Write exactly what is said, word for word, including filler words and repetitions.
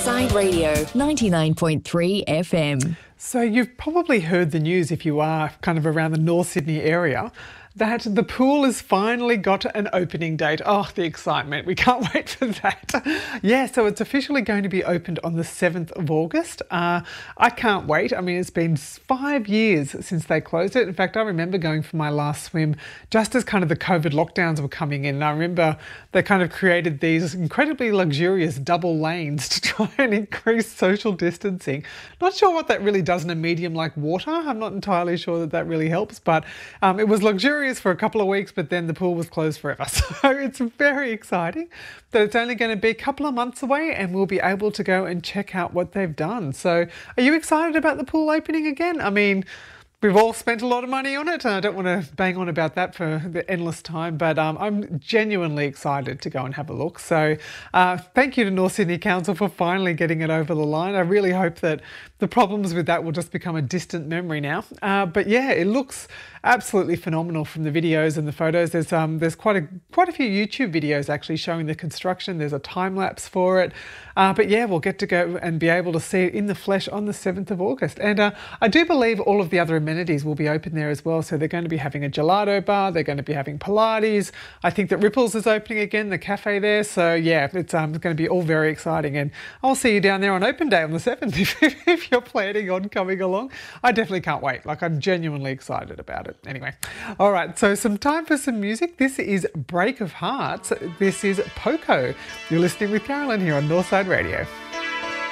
Northside Radio, ninety-nine point three F M. So you've probably heard the news, if you are kind of around the North Sydney area, that the pool has finally got an opening date. Oh, the excitement. We can't wait for that. Yeah, so it's officially going to be opened on the seventh of August. Uh, I can't wait. I mean, it's been five years since they closed it. In fact, I remember going for my last swim just as kind of the COVID lockdowns were coming in. And I remember they kind of created these incredibly luxurious double lanes to try and increase social distancing. Not sure what that really does in a medium like water. I'm not entirely sure that that really helps, but um, it was luxurious for a couple of weeks, but then the pool was closed forever. So it's very exciting that it's only going to be a couple of months away and we'll be able to go and check out what they've done. So are you excited about the pool opening again? I mean, we've all spent a lot of money on it. I don't want to bang on about that for the endless time, but um, I'm genuinely excited to go and have a look. So uh, thank you to North Sydney Council for finally getting it over the line. I really hope that the problems with that will just become a distant memory now. Uh, but yeah, it looks absolutely phenomenal from the videos and the photos. There's um there's quite a quite a few YouTube videos actually showing the construction. There's a time lapse for it. Uh, but yeah, we'll get to go and be able to see it in the flesh on the seventh of August. And uh, I do believe all of the other amenities will be open there as well. So they're going to be having a gelato bar. They're going to be having Pilates. I think that Ripples is opening again, the cafe there. So yeah, it's um going to be all very exciting. And I'll see you down there on open day on the seventh if, if you're planning on coming along. I definitely can't wait. Like, I'm genuinely excited about it. Anyway, all right, so some time for some music. This is Break of Hearts. This is Poco. You're listening with Carolyn here on Northside Radio.